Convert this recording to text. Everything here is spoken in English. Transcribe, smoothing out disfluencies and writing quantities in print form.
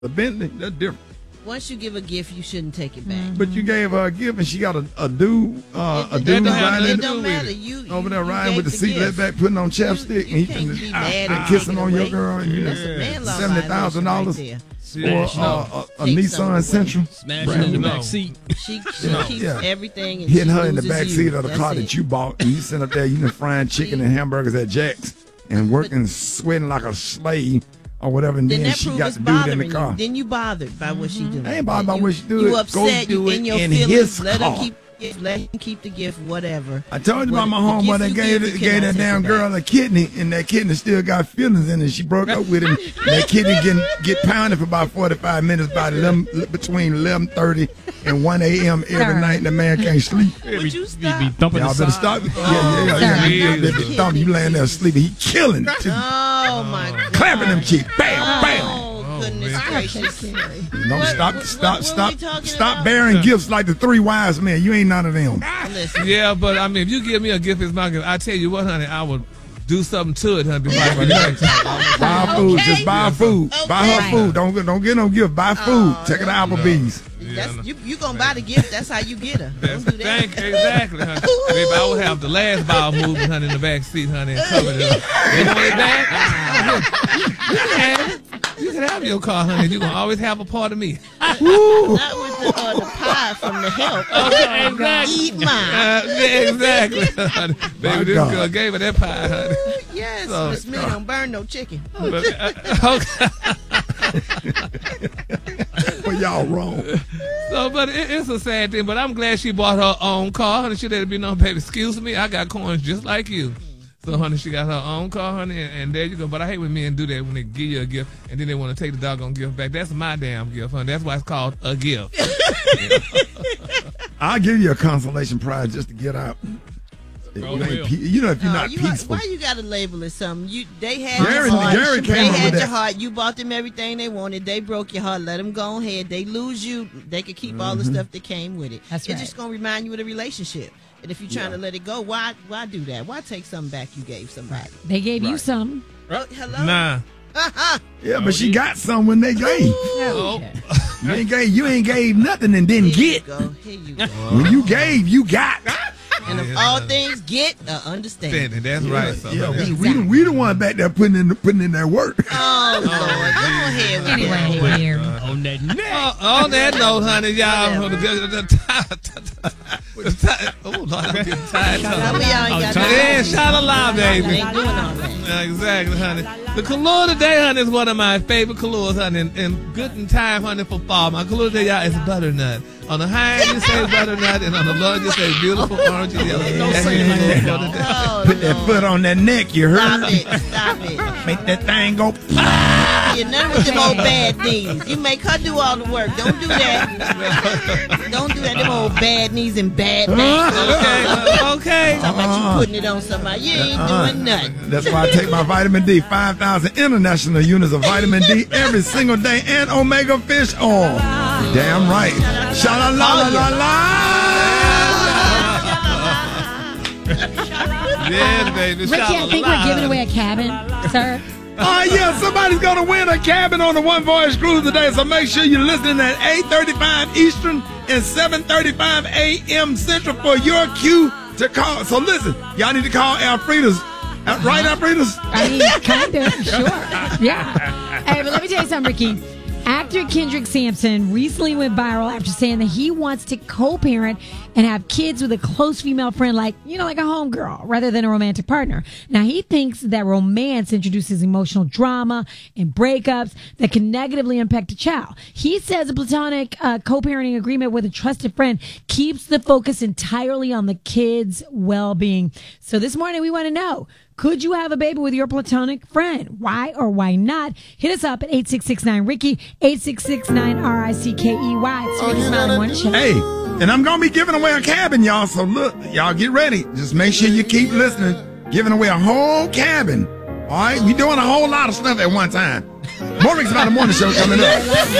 The Bentley, that's different. Once you give a gift, you shouldn't take it back. But you gave her a gift, and she got a dude riding it don't matter. over there riding with the seatbelt back, putting on chapstick, and he been kissing on your girl, and you $70,000 for a Nissan Sentra. Smashing in the back seat. She keeps everything. And hitting her in the back seat of the car that you bought, and you sitting up there, you been frying chicken and hamburgers at Jack's, and working, sweating like a slave. Or whatever, and then she got the dude in the car. Then you bothered by what she doing. I ain't bothered by what she do. You upset, you in your feelings. His let car. Let him keep the gift, whatever. I told you about my homeboy that gave that damn girl a kidney, and that kidney still got feelings in it. She broke up with him. That kidney get pounded for about 45 minutes between 11:30 and 1 a.m. every night, and the man can't sleep. Would you stop? Y'all better stop. Yeah. You laying there sleeping. He killing. Oh my God. Clapping them cheeks. Bam, bam. Oh goodness gracious. No, stop bearing gifts like the three wise men. You ain't none of them. Listen. Yeah, but I mean, if you give me a gift, it's my gift. I tell you what, honey, I would do something to it, honey. Buy her food. Just buy her food. Okay. Buy her food. Don't get no gift. Buy food. Take her to Applebee's. You gonna buy the gift. That's how you get her. Don't do that. Exactly, honey. Maybe I would have the last bowel movement, honey, in the back seat, honey, and cover it up. You know it back? You can have your car, honey. You're gonna always have a part of me. Not with the pie from the help. Okay, exactly. Eat mine. Exactly, honey. Baby, this girl gave her that pie, honey. Yes, Miss Me don't burn no chicken. Well, y'all wrong. So, but it's a sad thing. But I'm glad she bought her own car, honey. She let it be known, baby. Excuse me, I got coins just like you. So, honey, she got her own car, honey, and there you go. But I hate when men do that when they give you a gift and then they want to take the doggone gift back. That's my damn gift, honey. That's why it's called a gift. I'll give you a consolation prize just to get out. If you're not peaceful. Why you gotta label it something? They had Gary, your heart. Gary came they up had with your that. heart. You bought them everything they wanted. They broke your heart. Let them go ahead. They lose you. They could keep all the stuff that came with it. That's right. It's just gonna remind you of the relationship. And if you're trying to let it go, why do that? Why take something back you gave somebody? They gave you some. Oh, hello. Nah. Yeah, but she got some when they gave. Okay. You ain't gave nothing and didn't get. Here you go. When you gave, you got. And if all things get, understand. That's right. So We the one back there putting in that work. Oh, Lord. Go ahead with Anyway, here. On that neck. on that note, honey, y'all. Oh, Lord, I'm getting tired. Yeah, shout aloud, baby. Ain't doing all that. Exactly, honey. The color today, honey, is one of my favorite colors, honey, and good in time, honey, for fall. My color today, y'all, is butternut. On the high end, you say butternut, and on the low, you say beautiful orange and yellow. Don't say it like that. Oh, Put that foot on that neck, you heard? Stop it. Make that thing go. Yeah, none with them old bad knees. You make her do all the work. Don't do that. Don't do that. Them old bad knees and bad necks. Okay. Talking about you putting it on somebody. You ain't doing nothing. That's why I take my vitamin D, 5,000 international units of vitamin D every single day, and Omega Fish Oil. Damn right. Sha la la la la. Yeah, baby. Ricky, I think we're giving away a cabin, sir. Oh, yeah, somebody's going to win a cabin on the One Voyage Cruise today, so make sure you're listening at 8:35 Eastern and 7:35 a.m. Central for your cue to call. So listen, y'all need to call Alfreda's. Right, Alfreda's? I mean, kind of, sure. Yeah. Hey, but let me tell you something, Ricky. Actor Kendrick Sampson recently went viral after saying that he wants to co-parent and have kids with a close female friend like a homegirl rather than a romantic partner. Now, he thinks that romance introduces emotional drama and breakups that can negatively impact a child. He says a platonic co-parenting agreement with a trusted friend keeps the focus entirely on the kid's well-being. So this morning, we want to know, could you have a baby with your platonic friend? Why or why not? Hit us up at 8669-RICKY, 8669-RICKEY. It's Ricky Smiley Morning Show. Hey, and I'm going to be giving away a cabin, y'all. So look, y'all get ready. Just make sure you keep listening. Giving away a whole cabin. All right? We doing a whole lot of stuff at one time. More Ricky Smiley Morning Show coming up.